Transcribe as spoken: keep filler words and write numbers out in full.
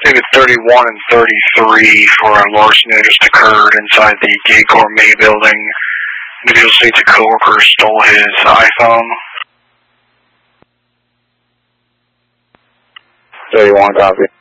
Maybe thirty-one and thirty-three for a larceny that just occurred inside the Gay Gourmet building. Individual states a coworker stole his iPhone. thirty-one, copy.